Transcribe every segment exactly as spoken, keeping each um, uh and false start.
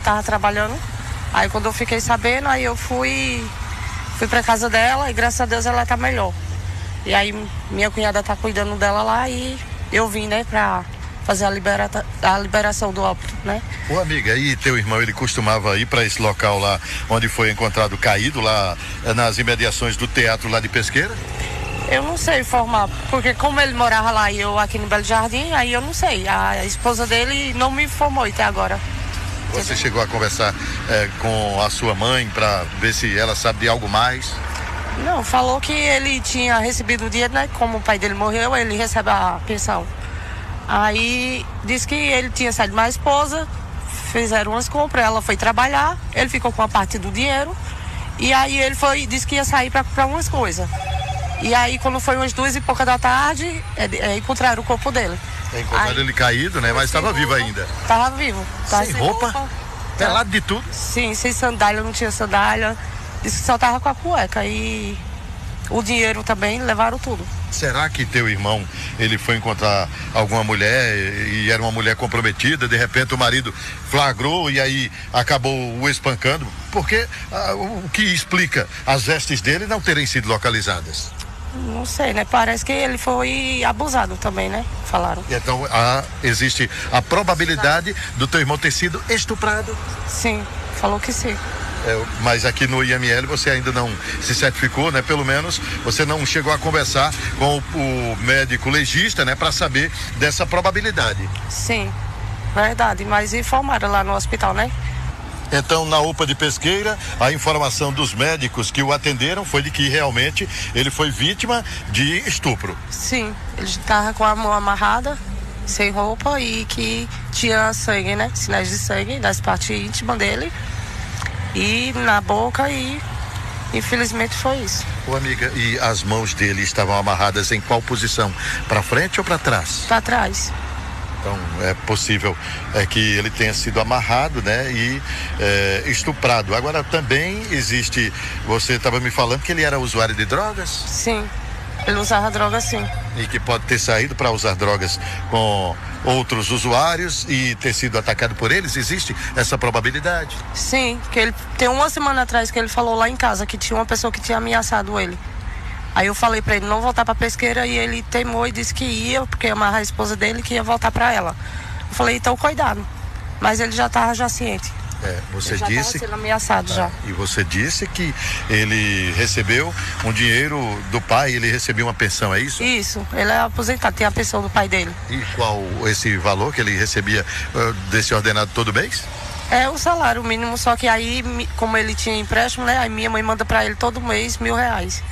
tava trabalhando. Aí quando eu fiquei sabendo, aí eu fui, fui pra casa dela e graças a Deus ela tá melhor. E aí minha cunhada tá cuidando dela lá e eu vim, né, pra fazer a, liberata, a liberação do óbito, né? Ô amiga, e teu irmão, ele costumava ir para esse local lá, onde foi encontrado caído, lá nas imediações do teatro lá de Pesqueira? Eu não sei informar, porque como ele morava lá e eu aqui no Belo Jardim, aí eu não sei. A esposa dele não me informou até agora. Você chegou a conversar é, com a sua mãe para ver se ela sabe de algo mais? Não, falou que ele tinha recebido o dinheiro, né? Como o pai dele morreu, ele recebe a pensão. Aí disse que ele tinha saído com a esposa, fizeram umas compras, ela foi trabalhar, ele ficou com a parte do dinheiro e aí ele foi, disse que ia sair para comprar umas coisas. E aí quando foi umas duas e pouca da tarde, é, é, encontraram o corpo dele. É, encontraram aí, ele caído, né? Mas estava vivo ainda. Estava vivo. Tava sem, sem roupa, roupa pelado de tudo? Sim, sem sandália, não tinha sandália. Disse que só tava com a cueca e o dinheiro também, levaram tudo. Será que teu irmão, ele foi encontrar alguma mulher e era uma mulher comprometida, de repente o marido flagrou e aí acabou o espancando? Porque ah, o que explica as vestes dele não terem sido localizadas? Não sei, né? Parece que ele foi abusado também, né? Falaram. Então ah, existe a probabilidade do teu irmão ter sido estuprado? Sim, falou que sim. É, mas aqui no I M L você ainda não se certificou, né? Pelo menos você não chegou a conversar com o, o médico legista, né? Para saber dessa probabilidade. Sim, verdade, mas informaram lá no hospital, né? Então, na U P A de Pesqueira, a informação dos médicos que o atenderam foi de que realmente ele foi vítima de estupro. Sim, ele estava com a mão amarrada, sem roupa e que tinha sangue, né? Sinais de sangue das partes íntimas dele. E na boca e infelizmente foi isso. Ô amiga, e as mãos dele estavam amarradas em qual posição? Para frente ou para trás? Para trás. Então é possível é, que ele tenha sido amarrado, né, e é, estuprado. Agora também existe, você estava me falando que ele era usuário de drogas? Sim, ele usava drogas sim. E que pode ter saído para usar drogas com outros usuários e ter sido atacado por eles? Existe essa probabilidade? Sim, que ele tem uma semana atrás que ele falou lá em casa que tinha uma pessoa que tinha ameaçado ele. Aí eu falei pra ele não voltar pra Pesqueira e ele teimou e disse que ia, porque amarrar a esposa dele que ia voltar pra ela. Eu falei, então cuidado. Mas ele já tava já ciente. É, você ele já disse tava sendo ameaçado ah, já. E você disse que ele recebeu um dinheiro do pai, ele recebeu uma pensão, é isso? Isso, ele é aposentado, tem a pensão do pai dele. E qual esse valor que ele recebia uh, desse ordenado todo mês? É o salário mínimo, só que aí, como ele tinha empréstimo, né? Aí minha mãe manda pra ele todo mês mil reais.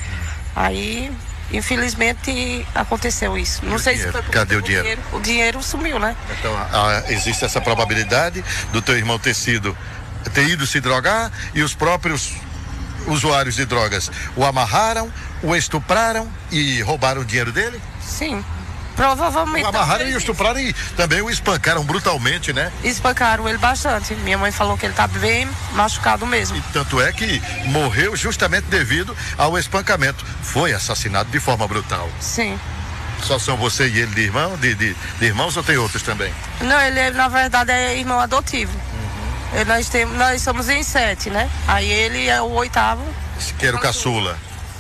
Aí, infelizmente, aconteceu isso. Não sei se foi porque Cadê o dinheiro? dinheiro? O dinheiro sumiu, né? Então, a, existe essa probabilidade do teu irmão ter sido, ter ido se drogar e os próprios usuários de drogas o amarraram, o estupraram e roubaram o dinheiro dele? Sim. Provavelmente. O amarraram e o estupraram e também o espancaram brutalmente, né? Espancaram ele bastante. Minha mãe falou que ele tá bem machucado mesmo. E tanto é que morreu justamente devido ao espancamento. Foi assassinado de forma brutal. Sim. Só são você e ele de irmão, de, de, de irmãos ou tem outros também? Não, ele na verdade é irmão adotivo. Uhum. Nós, temos, nós somos em sete, né? Aí ele é o oitavo. Que era o caçula.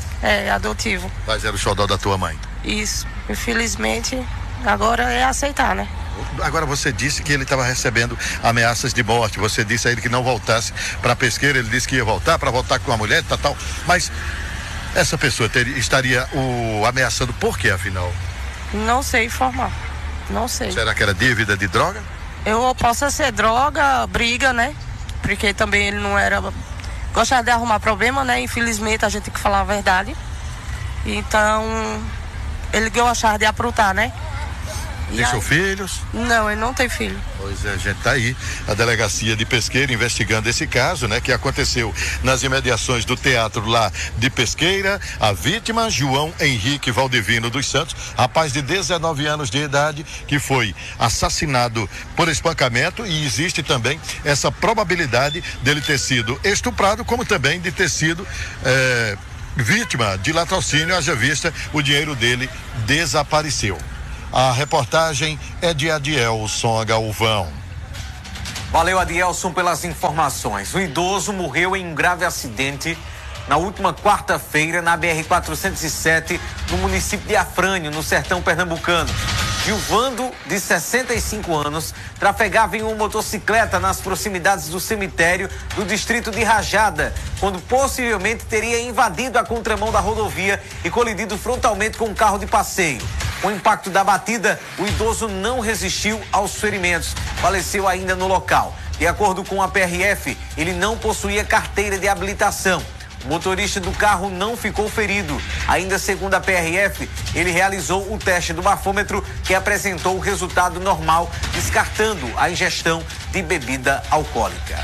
É, adotivo. Mas era o xodó da tua mãe. Isso. Infelizmente, agora é aceitar, né? Agora você disse que ele estava recebendo ameaças de morte. Você disse a ele que não voltasse para Pesqueira. Ele disse que ia voltar para voltar com a mulher, tal, tal. Mas essa pessoa teria, estaria o ameaçando por quê, afinal? Não sei informar. Não sei. Será que era dívida de droga? Eu posso ser droga, briga, né? Porque também ele não era... Gostava de arrumar problema, né? Infelizmente, a gente tem que falar a verdade. Então... Ele gostava de aprontar, né? Deixou aí... filhos? Não, ele não tem filho. Pois é, a gente tá aí, a delegacia de Pesqueira investigando esse caso, né? Que aconteceu nas imediações do teatro lá de Pesqueira. A vítima, João Henrique Valdivino dos Santos, rapaz de dezenove anos de idade, que foi assassinado por espancamento, e existe também essa probabilidade dele ter sido estuprado, como também de ter sido... É... vítima de latrocínio, haja vista o dinheiro dele desapareceu. A reportagem é de Adielson Galvão. Valeu, Adielson, pelas informações. O idoso morreu em um grave acidente na última quarta-feira na B R quatrocentos e sete, no município de Afrânio, no sertão pernambucano. Gilvando, de sessenta e cinco anos, trafegava em uma motocicleta nas proximidades do cemitério do distrito de Rajada, quando possivelmente teria invadido a contramão da rodovia e colidido frontalmente com um carro de passeio. Com o impacto da batida, o idoso não resistiu aos ferimentos, faleceu ainda no local. De acordo com a P R F, ele não possuía carteira de habilitação. O motorista do carro não ficou ferido. Ainda segundo a P R F, ele realizou o teste do bafômetro, que apresentou o resultado normal, descartando a ingestão de bebida alcoólica.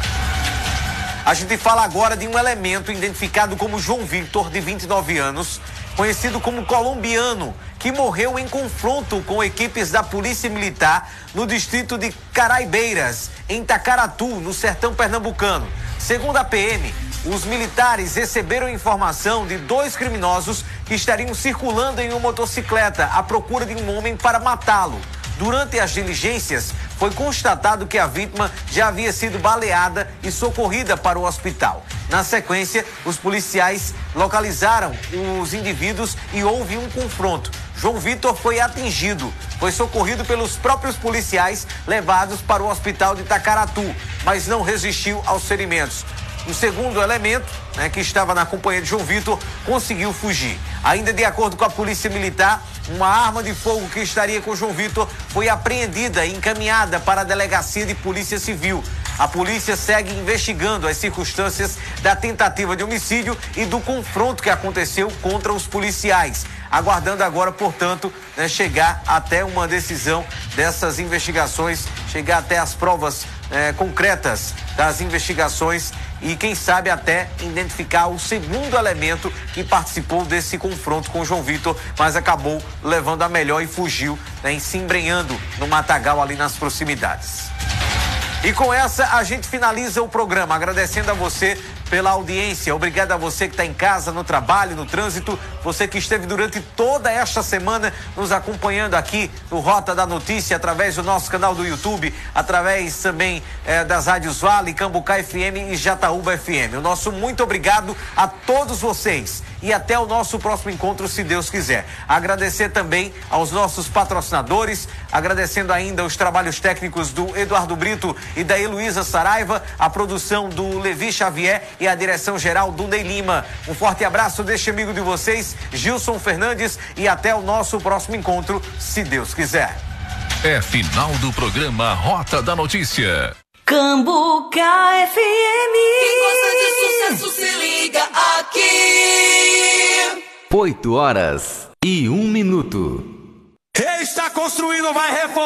A gente fala agora de um elemento identificado como João Vitor, de vinte e nove anos, conhecido como colombiano, que morreu em confronto com equipes da Polícia Militar no distrito de Caraibeiras, em Tacaratu, no sertão pernambucano. Segundo a P M, os militares receberam informação de dois criminosos que estariam circulando em uma motocicleta à procura de um homem para matá-lo. Durante as diligências, foi constatado que a vítima já havia sido baleada e socorrida para o hospital. Na sequência, os policiais localizaram os indivíduos e houve um confronto. João Vitor foi atingido, foi socorrido pelos próprios policiais, levados para o hospital de Tacaratu, mas não resistiu aos ferimentos. O segundo elemento, né, que estava na companhia de João Vitor, conseguiu fugir. Ainda de acordo com a Polícia Militar, uma arma de fogo que estaria com João Vitor foi apreendida e encaminhada para a Delegacia de Polícia Civil. A polícia segue investigando as circunstâncias da tentativa de homicídio e do confronto que aconteceu contra os policiais. Aguardando agora, portanto, né, chegar até uma decisão dessas investigações, chegar até as provas eh, concretas das investigações e, quem sabe, até identificar o segundo elemento que participou desse confronto com João Vitor, mas acabou levando a melhor e fugiu, né, se embrenhando no matagal ali nas proximidades. E com essa a gente finaliza o programa, agradecendo a você pela audiência. Obrigado a você que está em casa, no trabalho, no trânsito, você que esteve durante toda esta semana nos acompanhando aqui no Rota da Notícia, através do nosso canal do YouTube, através também eh, das rádios Vale, Cambucá F M e Jataúba F M. O nosso muito obrigado a todos vocês e até o nosso próximo encontro, se Deus quiser. Agradecer também aos nossos patrocinadores, agradecendo ainda os trabalhos técnicos do Eduardo Brito e da Heloísa Saraiva, a produção do Levi Xavier e a direção geral do Ney Lima. Um forte abraço deste amigo de vocês, Gilson Fernandes, e até o nosso próximo encontro, se Deus quiser. É final do programa Rota da Notícia. Cambucá F M. Quem gosta de sucesso se liga aqui. oito horas e um minuto. Está construindo, vai reformar.